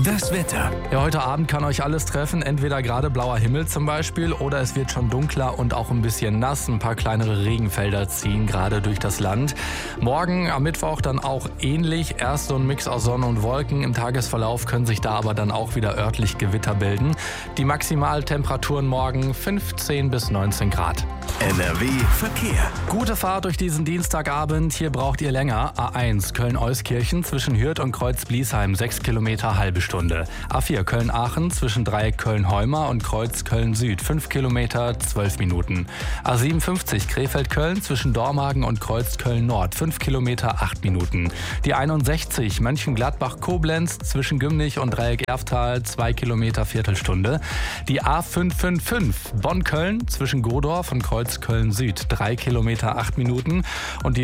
Das Wetter. Ja, heute Abend kann euch alles treffen. Entweder gerade blauer Himmel zum Beispiel oder es wird schon dunkler und auch ein bisschen nass. Ein paar kleinere Regenfelder ziehen gerade durch das Land. Morgen am Mittwoch dann auch ähnlich. Erst so ein Mix aus Sonne und Wolken. Im Tagesverlauf können sich da aber dann auch wieder örtlich Gewitter bilden. Die Maximaltemperaturen morgen 15 bis 19 Grad. NRW Verkehr. Gute Fahrt durch diesen Dienstagabend. Hier braucht ihr länger. A1 Köln-Euskirchen zwischen Hürth und Kreuz-Bliesheim 6 Kilometer, halbe Stunde. A4 Köln-Aachen zwischen Dreieck Köln-Heumar und Kreuz Köln-Süd 5 Kilometer, 12 Minuten. A57 Krefeld-Köln zwischen Dormagen und Kreuz Köln-Nord 5 Kilometer, 8 Minuten. Die 61 Mönchengladbach-Koblenz zwischen Gümnich und Dreieck Erftal 2 Kilometer, Viertelstunde. Die A555 Bonn-Köln zwischen Godorf und Kreuz Köln-Süd 3 Kilometer, 8 Minuten. Und die